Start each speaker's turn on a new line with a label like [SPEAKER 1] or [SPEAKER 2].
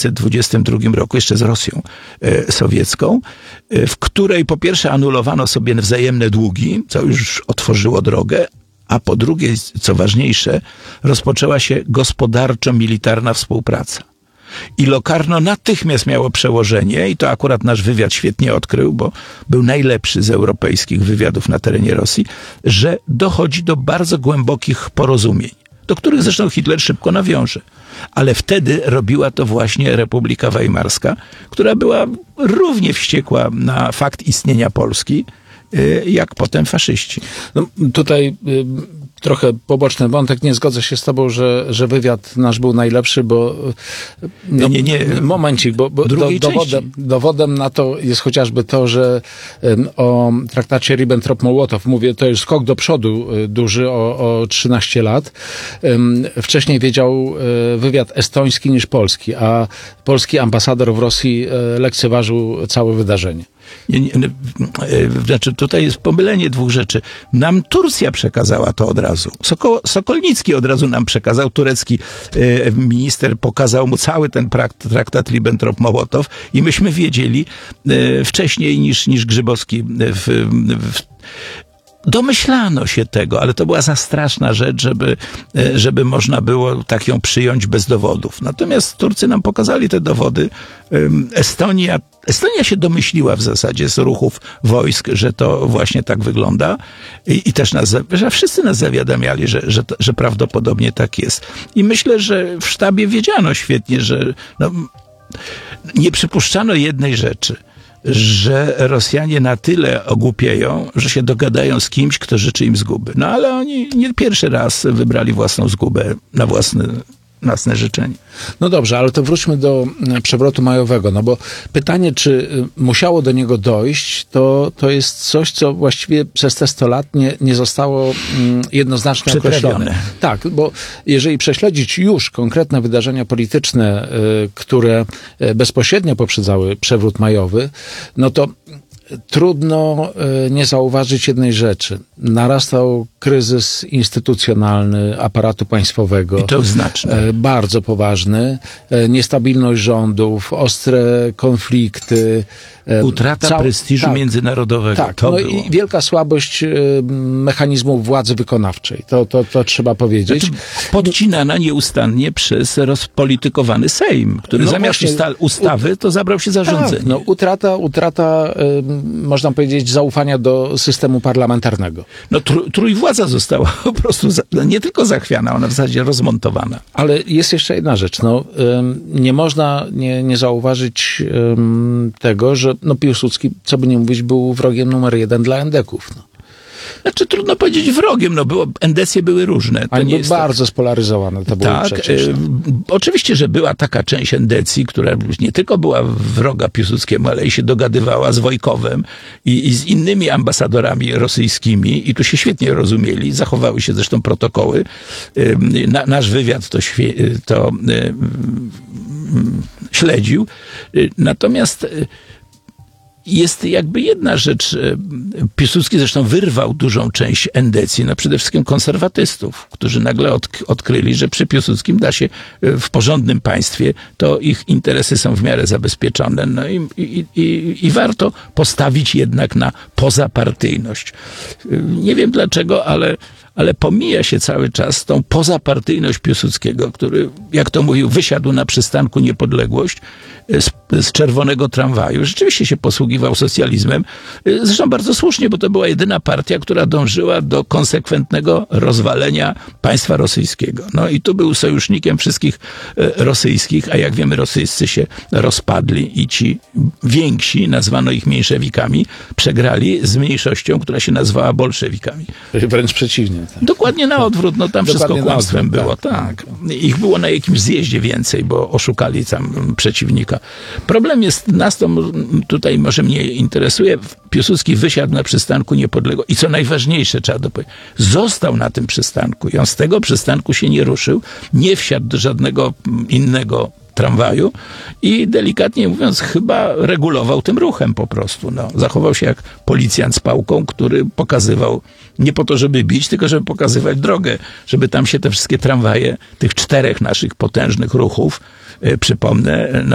[SPEAKER 1] 1922 roku, jeszcze z Rosją sowiecką, w której po pierwsze anulowano sobie wzajemne długi, co już otworzyło drogę, a po drugie, co ważniejsze, rozpoczęła się gospodarczo-militarna współpraca. I Locarno natychmiast miało przełożenie, i to akurat nasz wywiad świetnie odkrył, bo był najlepszy z europejskich wywiadów na terenie Rosji, że dochodzi do bardzo głębokich porozumień, do których zresztą Hitler szybko nawiąże. Ale wtedy robiła to właśnie Republika Weimarska, która była równie wściekła na fakt istnienia Polski, jak potem faszyści.
[SPEAKER 2] No, tutaj trochę poboczny wątek. Nie zgodzę się z tobą, że wywiad nasz był najlepszy, bo
[SPEAKER 1] nie.
[SPEAKER 2] Momencik, bo dowodem na to jest chociażby to, że o traktacie Ribbentrop-Mołotow mówię, to jest skok do przodu duży o 13 lat. Wcześniej wiedział wywiad estoński niż polski, a polski ambasador w Rosji lekceważył całe wydarzenie.
[SPEAKER 1] Znaczy tutaj jest pomylenie dwóch rzeczy. Nam Turcja przekazała to od razu. Sokolnicki od razu nam przekazał, turecki minister pokazał mu cały ten traktat Ribbentrop-Mołotow i myśmy wiedzieli wcześniej niż Grzybowski domyślano się tego, ale to była za straszna rzecz, żeby można było tak ją przyjąć bez dowodów. Natomiast Turcy nam pokazali te dowody. Estonia się domyśliła w zasadzie z ruchów wojsk, że to właśnie tak wygląda i też że wszyscy nas zawiadamiali, że prawdopodobnie tak jest. I myślę, że w sztabie wiedziano świetnie, że nie przypuszczano jednej rzeczy, że Rosjanie na tyle ogłupieją, że się dogadają z kimś, kto życzy im zguby. No ale oni nie pierwszy raz wybrali własną zgubę na własne życzenie.
[SPEAKER 2] No dobrze, ale to wróćmy do przewrotu majowego, no bo pytanie, czy musiało do niego dojść, to jest coś, co właściwie przez te 100 lat nie zostało jednoznacznie określone. Tak, bo jeżeli prześledzić już konkretne wydarzenia polityczne, które bezpośrednio poprzedzały przewrót majowy, no to trudno nie zauważyć jednej rzeczy. Narastał kryzys instytucjonalny aparatu państwowego.
[SPEAKER 1] I to znaczny.
[SPEAKER 2] Bardzo poważny. Niestabilność rządów, ostre konflikty.
[SPEAKER 1] Utrata prestiżu międzynarodowego.
[SPEAKER 2] Tak, no i wielka słabość mechanizmów władzy wykonawczej. To trzeba powiedzieć.
[SPEAKER 1] Znaczy, podcinana nieustannie przez rozpolitykowany Sejm, który zamiast ustawy to zabrał się za rządzenie.
[SPEAKER 2] Tak, utrata można powiedzieć, zaufania do systemu parlamentarnego.
[SPEAKER 1] No trójwładza została po prostu nie tylko zachwiana, ona w zasadzie rozmontowana.
[SPEAKER 2] Ale jest jeszcze jedna rzecz. Nie można nie zauważyć tego, że Piłsudski, co by nie mówić, był wrogiem numer 1 dla endeków.
[SPEAKER 1] Znaczy trudno powiedzieć wrogiem, bo endecje były różne.
[SPEAKER 2] Ale były bardzo spolaryzowane, to było przecież.
[SPEAKER 1] Oczywiście, że była taka część endecji, która nie tylko była wroga Piłsudskiemu, ale i się dogadywała z Wojkowem i z innymi ambasadorami rosyjskimi i tu się świetnie rozumieli, zachowały się zresztą protokoły. Nasz wywiad to śledził. Natomiast jest jakby jedna rzecz. Piłsudski zresztą wyrwał dużą część endecji, przede wszystkim konserwatystów, którzy nagle odkryli, że przy Piłsudskim da się w porządnym państwie, to ich interesy są w miarę zabezpieczone. No i warto postawić jednak na pozapartyjność. Nie wiem dlaczego, ale pomija się cały czas tą pozapartyjność Piłsudskiego, który, jak to mówił, wysiadł na przystanku Niepodległość z czerwonego tramwaju. Rzeczywiście się posługiwał socjalizmem. Zresztą bardzo słusznie, bo to była jedyna partia, która dążyła do konsekwentnego rozwalenia państwa rosyjskiego. No i tu był sojusznikiem wszystkich rosyjskich, a jak wiemy, rosyjscy się rozpadli i ci więksi, nazwano ich mniejszewikami, przegrali z mniejszością, która się nazwała bolszewikami.
[SPEAKER 2] Wręcz przeciwnie. Tak.
[SPEAKER 1] Dokładnie na odwrót, tam wszystko kłamstwem było. Tak. Ich było na jakimś zjeździe więcej, bo oszukali tam przeciwnika. Problem jest, nas to tutaj może mnie interesuje, Piłsudski wysiadł na przystanku Niepodległości i co najważniejsze, trzeba dopowiedzieć, został na tym przystanku i on z tego przystanku się nie ruszył, nie wsiadł do żadnego innego tramwaju i delikatnie mówiąc chyba regulował tym ruchem po prostu. Zachował się jak policjant z pałką, który pokazywał nie po to, żeby bić, tylko żeby pokazywać drogę, żeby tam się te wszystkie tramwaje tych 4 naszych potężnych ruchów, przypomnę,